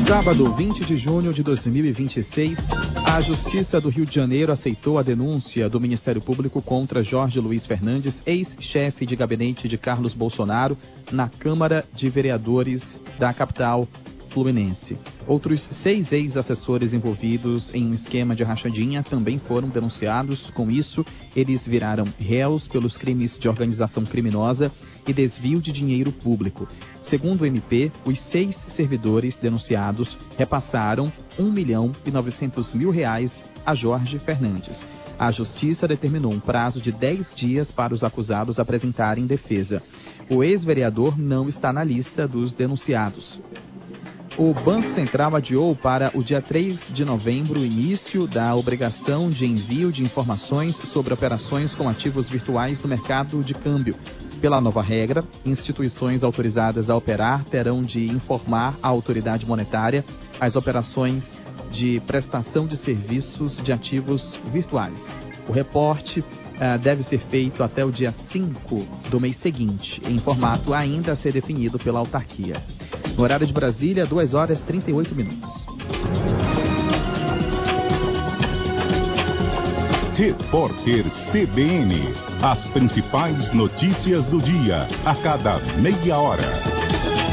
Sábado, 20 de junho de 2026, a Justiça do Rio de Janeiro aceitou a denúncia do Ministério Público contra Jorge Luiz Fernandes, ex-chefe de gabinete de Carlos Bolsonaro, na Câmara de Vereadores da capital fluminense. Outros 6 ex-assessores envolvidos em um esquema de rachadinha também foram denunciados. Com isso, eles viraram réus pelos crimes de organização criminosa e desvio de dinheiro público. Segundo o MP, os 6 servidores denunciados repassaram R$1.900.000 a Jorge Fernandes. A Justiça determinou um prazo de 10 dias para os acusados apresentarem defesa. O ex-vereador não está na lista dos denunciados. O Banco Central adiou para o dia 3 de novembro o início da obrigação de envio de informações sobre operações com ativos virtuais no mercado de câmbio. Pela nova regra, instituições autorizadas a operar terão de informar à autoridade monetária as operações de prestação de serviços de ativos virtuais. O reporte deve ser feito até o dia 5 do mês seguinte, em formato ainda a ser definido pela autarquia. No horário de Brasília, 2h38. Repórter CBN. As principais notícias do dia, a cada meia hora.